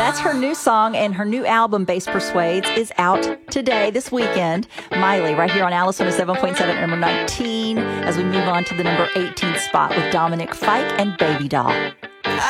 That's her new song, and her new album, Bass Persuades, is out today, this weekend. Miley, right here on Alice 107.7, number 19, as we move on to the number 18 spot with Dominic Fike and Baby Doll.